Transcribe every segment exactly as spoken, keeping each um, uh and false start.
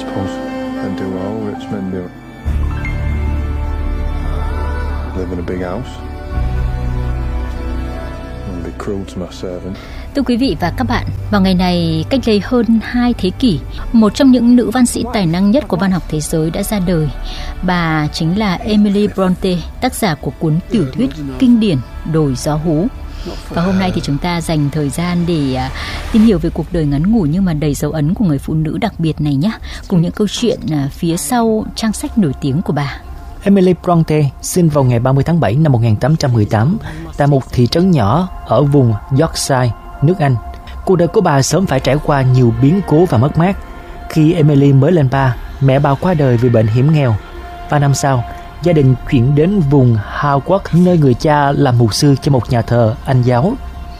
suppose, and do what all rich men do. Live in a big house. And be cruel to my servant. Thưa quý vị và các bạn, vào ngày này cách đây hơn hai thế kỷ, một trong những nữ văn sĩ tài năng nhất của văn học thế giới đã ra đời. Bà chính là Emily Bronte, tác giả của cuốn tiểu thuyết kinh điển Đồi gió hú. Và hôm nay thì chúng ta dành thời gian để uh, tìm hiểu về cuộc đời ngắn ngủi nhưng mà đầy dấu ấn của người phụ nữ đặc biệt này nhé, cùng những câu chuyện uh, phía sau trang sách nổi tiếng của bà. Emily Bronte sinh vào ngày ba mươi tháng bảy năm một nghìn tám trăm mười tám tại một thị trấn nhỏ ở vùng Yorkshire, nước Anh. Cuộc đời của bà sớm phải trải qua nhiều biến cố và mất mát. Khi Emily mới lên ba, mẹ bà qua đời vì bệnh hiểm nghèo. Ba năm sau, gia đình chuyển đến vùng Haworth, nơi người cha làm mục sư cho một nhà thờ Anh giáo.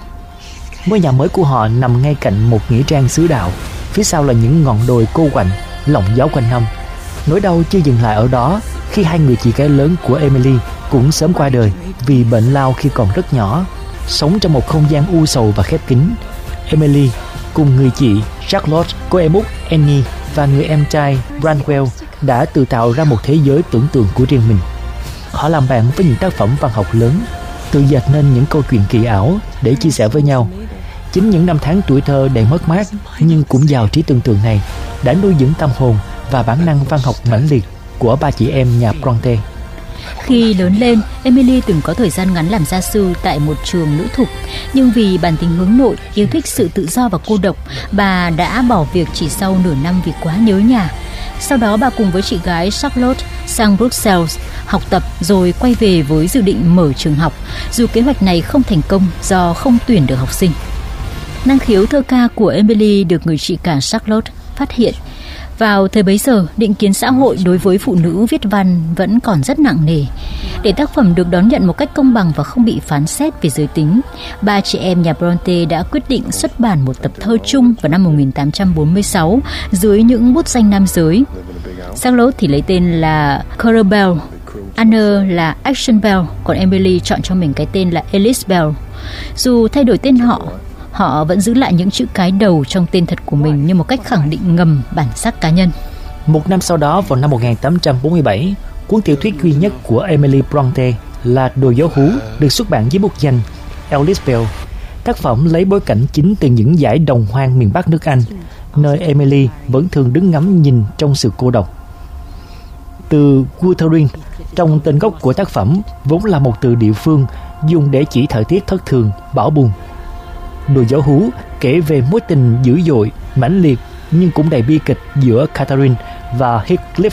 Ngôi nhà mới của họ nằm ngay cạnh một nghĩa trang xứ đạo. Phía sau là những ngọn đồi cô quạnh, lộng gió quanh năm. Nỗi đau chưa dừng lại ở đó khi hai người chị gái lớn của Emily cũng sớm qua đời vì bệnh lao khi còn rất nhỏ. Sống trong một không gian u sầu và khép kín, Emily cùng người chị Charlotte, cô em út Annie và người em trai Branwell đã tự tạo ra một thế giới tưởng tượng của riêng mình. Họ làm bạn với những tác phẩm văn học lớn, tự dệt nên những câu chuyện kỳ ảo để chia sẻ với nhau. Chính những năm tháng tuổi thơ đầy mất mát nhưng cũng giàu trí tưởng tượng này đã nuôi dưỡng tâm hồn và bản năng văn học mãnh liệt của ba chị em nhà Bronte. Khi lớn lên, Emily từng có thời gian ngắn làm gia sư tại một trường nữ thục, nhưng vì bản tính hướng nội, yêu thích sự tự do và cô độc, bà đã bỏ việc chỉ sau nửa năm vì quá nhớ nhà. Sau đó bà cùng với chị gái Charlotte sang Brussels học tập rồi quay về với dự định mở trường học, dù kế hoạch này không thành công do không tuyển được học sinh. Năng khiếu thơ ca của Emily được người chị cả Charlotte phát hiện. Vào thời bấy giờ, định kiến xã hội đối với phụ nữ viết văn vẫn còn rất nặng nề. Để tác phẩm được đón nhận một cách công bằng và không bị phán xét về giới tính, ba chị em nhà Bronte đã quyết định xuất bản một tập thơ chung vào năm một nghìn tám trăm bốn mươi sáu dưới những bút danh nam giới. Charlotte thì lấy tên là Cora Bell, Anne là Action Bell, còn Emily chọn cho mình cái tên là Alice Bell. Dù thay đổi tên họ, họ vẫn giữ lại những chữ cái đầu trong tên thật của mình như một cách khẳng định ngầm bản sắc cá nhân. Một năm sau đó, vào năm một nghìn tám trăm bốn mươi bảy, cuốn tiểu thuyết duy nhất của Emily Bronte là Đồi gió hú được xuất bản với bút danh Alice Bell. Tác phẩm lấy bối cảnh chính từ những dải đồng hoang miền Bắc nước Anh, nơi Emily vẫn thường đứng ngắm nhìn trong sự cô độc. Từ Wuthering trong tên gốc của tác phẩm vốn là một từ địa phương dùng để chỉ thời tiết thất thường, bão bùng. Đồi gió hú kể về mối tình dữ dội, mãnh liệt nhưng cũng đầy bi kịch giữa Catherine và Heathcliff.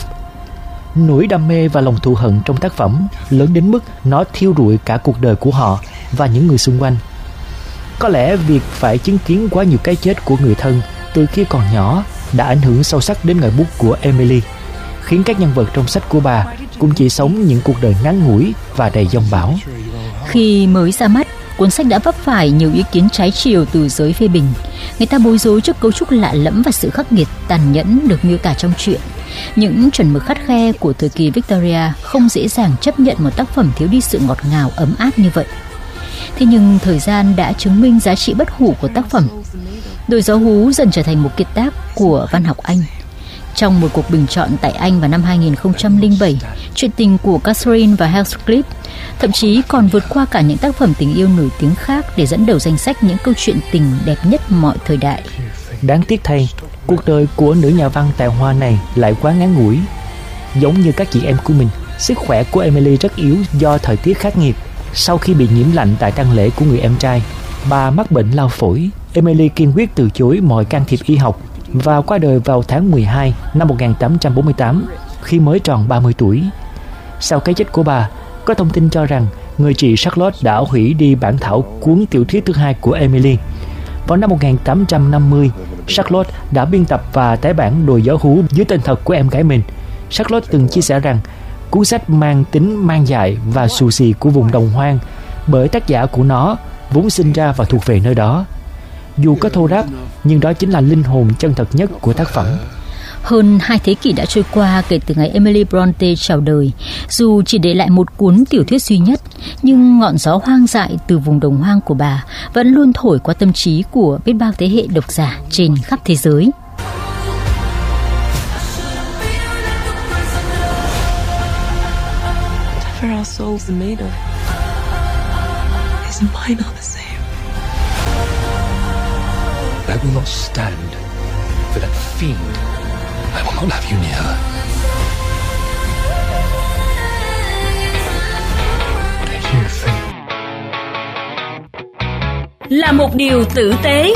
Nỗi đam mê và lòng thù hận trong tác phẩm lớn đến mức nó thiêu rụi cả cuộc đời của họ và những người xung quanh. Có lẽ việc phải chứng kiến quá nhiều cái chết của người thân từ khi còn nhỏ đã ảnh hưởng sâu sắc đến ngòi bút của Emily, khiến các nhân vật trong sách của bà cũng chỉ sống những cuộc đời ngắn ngủi và đầy giông bão. Khi mới ra mắt, cuốn sách đã vấp phải nhiều ý kiến trái chiều từ giới phê bình. Người ta bối rối trước cấu trúc lạ lẫm và sự khắc nghiệt, tàn nhẫn được miêu tả trong truyện. Những chuẩn mực khắt khe của thời kỳ Victoria không dễ dàng chấp nhận một tác phẩm thiếu đi sự ngọt ngào ấm áp như vậy. Thế nhưng thời gian đã chứng minh giá trị bất hủ của tác phẩm. Đồi gió hú dần trở thành một kiệt tác của văn học Anh. Trong một cuộc bình chọn tại Anh vào năm hai nghìn không trăm lẻ bảy, chuyện tình của Catherine và Heathcliff thậm chí còn vượt qua cả những tác phẩm tình yêu nổi tiếng khác để dẫn đầu danh sách những câu chuyện tình đẹp nhất mọi thời đại. Đáng tiếc thay, cuộc đời của nữ nhà văn tài hoa này lại quá ngắn ngủi. Giống như các chị em của mình, sức khỏe của Emily rất yếu do thời tiết khắc nghiệt. Sau khi bị nhiễm lạnh tại tang lễ của người em trai, bà mắc bệnh lao phổi. Emily kiên quyết từ chối mọi can thiệp y học và qua đời vào tháng mười hai năm một nghìn tám trăm bốn mươi tám khi mới tròn ba mươi tuổi. Sau cái chết của bà, có thông tin cho rằng người chị Charlotte đã hủy đi bản thảo cuốn tiểu thuyết thứ hai của Emily. Vào năm một nghìn tám trăm năm mươi, Charlotte đã biên tập và tái bản Đồi gió hú dưới tên thật của em gái mình. Charlotte từng chia sẻ rằng cuốn sách mang tính mang dại và xù xì của vùng đồng hoang bởi tác giả của nó vốn sinh ra và thuộc về nơi đó. Dù có thô ráp, nhưng đó chính là linh hồn chân thật nhất của tác phẩm. Hơn hai thế kỷ đã trôi qua kể từ ngày Emily Bronte chào đời. Dù chỉ để lại một cuốn tiểu thuyết duy nhất, nhưng ngọn gió hoang dại từ vùng đồng hoang của bà vẫn luôn thổi qua tâm trí của biết bao thế hệ độc giả trên khắp thế giới. Whatever our souls are made of, his and mine are the same. I will not stand for that fiend. I will not have you near her. What do you think? Là một điều tử tế.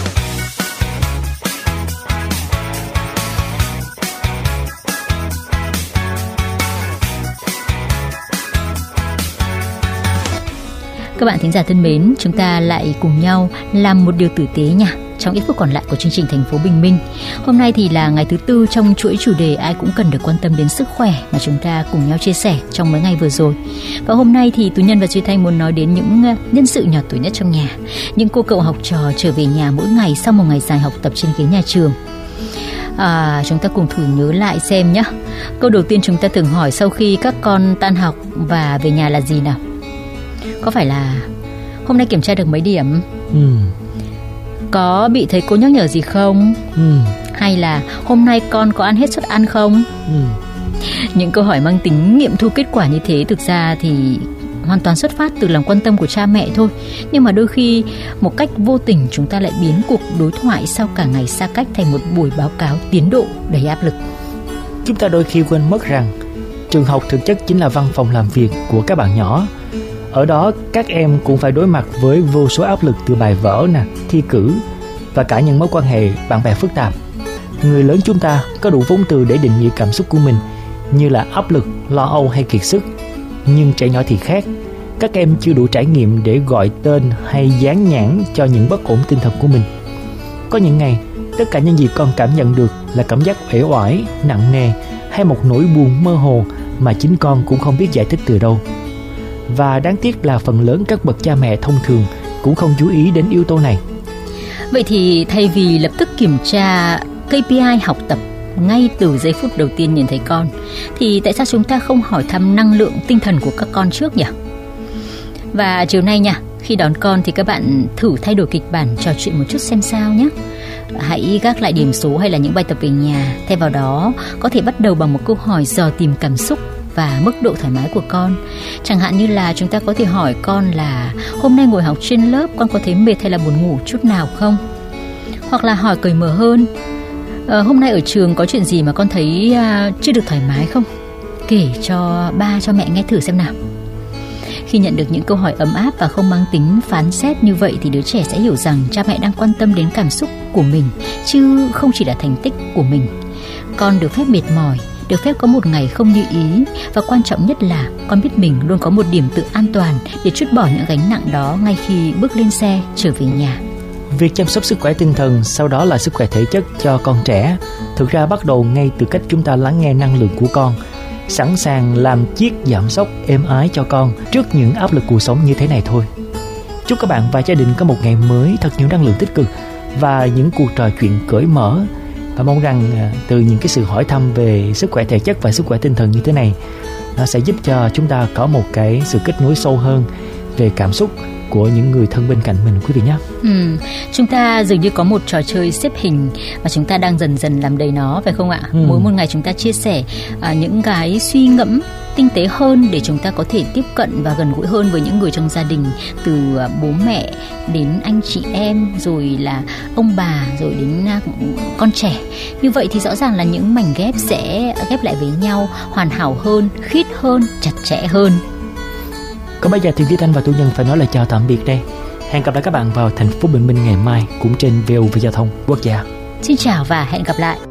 Các bạn thính giả thân mến, chúng ta lại cùng nhau làm một điều tử tế nha. Trong ít phút còn lại của chương trình Thành phố Bình Minh, hôm nay thì là ngày thứ tư trong chuỗi chủ đề ai cũng cần được quan tâm đến sức khỏe mà chúng ta cùng nhau chia sẻ trong mấy ngày vừa rồi. Và hôm nay thì Tú Nhân và Duy Thanh muốn nói đến những nhân sự nhỏ tuổi nhất trong nhà, những cô cậu học trò trở về nhà mỗi ngày sau một ngày dài học tập trên ghế nhà trường. À, chúng ta cùng thử nhớ lại xem nhé. Câu đầu tiên chúng ta thường hỏi sau khi các con tan học và về nhà là gì nào? Có phải là hôm nay kiểm tra được mấy điểm? Ừ. Có bị thầy cô nhắc nhở gì không? Ừ. Hay là hôm nay con có ăn hết suất ăn không? Ừ. Những câu hỏi mang tính nghiệm thu kết quả như thế thực ra thì hoàn toàn xuất phát từ lòng quan tâm của cha mẹ thôi. Nhưng mà đôi khi một cách vô tình chúng ta lại biến cuộc đối thoại sau cả ngày xa cách thành một buổi báo cáo tiến độ đầy áp lực. Chúng ta đôi khi quên mất rằng trường học thực chất chính là văn phòng làm việc của các bạn nhỏ. Ở đó các em cũng phải đối mặt với vô số áp lực từ bài vở nè, thi cử và cả những mối quan hệ bạn bè phức tạp. Người lớn chúng ta có đủ vốn từ để định nghĩa cảm xúc của mình như là áp lực, lo âu hay kiệt sức. Nhưng trẻ nhỏ thì khác. Các em chưa đủ trải nghiệm để gọi tên hay dán nhãn cho những bất ổn tinh thần của mình. Có những ngày, tất cả những gì con cảm nhận được là cảm giác uể oải, nặng nề hay một nỗi buồn mơ hồ mà chính con cũng không biết giải thích từ đâu. Và đáng tiếc là phần lớn các bậc cha mẹ thông thường cũng không chú ý đến yếu tố này. Vậy thì thay vì lập tức kiểm tra K P I học tập ngay từ giây phút đầu tiên nhìn thấy con, thì tại sao chúng ta không hỏi thăm năng lượng tinh thần của các con trước nhỉ? Và chiều nay nha, khi đón con thì các bạn thử thay đổi kịch bản trò chuyện một chút xem sao nhé. Hãy gác lại điểm số hay là những bài tập về nhà. Thay vào đó, có thể bắt đầu bằng một câu hỏi dò tìm cảm xúc và mức độ thoải mái của con. Chẳng hạn như là chúng ta có thể hỏi con là hôm nay ngồi học trên lớp con có thấy mệt hay là buồn ngủ chút nào không? Hoặc là hỏi cởi mở hơn, à, hôm nay ở trường có chuyện gì mà con thấy à, chưa được thoải mái không? Kể cho ba cho mẹ nghe thử xem nào. Khi nhận được những câu hỏi ấm áp và không mang tính phán xét như vậy thì đứa trẻ sẽ hiểu rằng cha mẹ đang quan tâm đến cảm xúc của mình, chứ không chỉ là thành tích của mình. Con được phép mệt mỏi, được phép có một ngày không như ý, và quan trọng nhất là con biết mình luôn có một điểm tựa an toàn để trút bỏ những gánh nặng đó ngay khi bước lên xe trở về nhà. Việc chăm sóc sức khỏe tinh thần, sau đó là sức khỏe thể chất cho con trẻ, thực ra bắt đầu ngay từ cách chúng ta lắng nghe năng lượng của con, sẵn sàng làm chiếc giảm sóc êm ái cho con trước những áp lực cuộc sống như thế này thôi. Chúc các bạn và gia đình có một ngày mới thật nhiều năng lượng tích cực và những cuộc trò chuyện cởi mở. Và mong rằng từ những cái sự hỏi thăm về sức khỏe thể chất và sức khỏe tinh thần như thế này, nó sẽ giúp cho chúng ta có một cái sự kết nối sâu hơn về cảm xúc của những người thân bên cạnh mình, quý vị nhé. Ừ, chúng ta dường như có một trò chơi xếp hình và chúng ta đang dần dần làm đầy nó, phải không ạ? Ừ. Mỗi một ngày chúng ta chia sẻ à, những cái suy ngẫm tinh tế hơn để chúng ta có thể tiếp cận và gần gũi hơn với những người trong gia đình, từ à, bố mẹ đến anh chị em, rồi là ông bà, rồi đến à, con trẻ. Như vậy thì rõ ràng là những mảnh ghép sẽ ghép lại với nhau hoàn hảo hơn, khít hơn, chặt chẽ hơn. Còn bây giờ thì Duy Thanh và Tú Nhân phải nói lời chào tạm biệt đây. Hẹn gặp lại các bạn vào Thành phố Bình Minh ngày mai cũng trên vê o vê Giao thông Quốc gia. Xin chào và hẹn gặp lại.